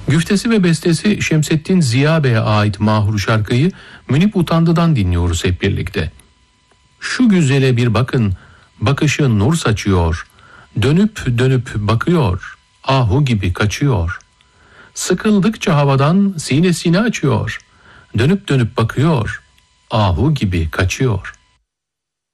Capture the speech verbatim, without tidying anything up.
Güftesi ve bestesi Şemsettin Ziya Bey'e ait Mahur şarkıyı Münip Utandı'dan dinliyoruz hep birlikte. Şu güzele bir bakın, bakışı nur saçıyor, dönüp dönüp bakıyor, ahu gibi kaçıyor. Sıkıldıkça havadan sinesini açıyor, dönüp dönüp bakıyor, ahu gibi kaçıyor.